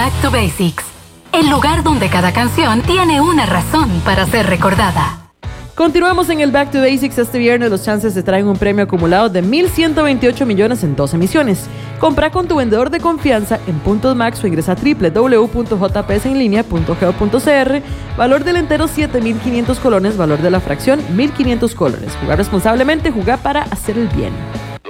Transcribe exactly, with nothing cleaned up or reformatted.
Back to Basics, el lugar donde cada canción tiene una razón para ser recordada. Continuamos en el Back to Basics. Este viernes los chances te traen un premio acumulado de mil ciento veintiocho millones en dos emisiones. Compra con tu vendedor de confianza en Puntos Max o ingresa a doble u doble u doble u punto j p s en línea punto geo punto c r. Valor del entero siete mil quinientos colones, valor de la fracción mil quinientos colones. Jugar responsablemente, jugar para hacer el bien.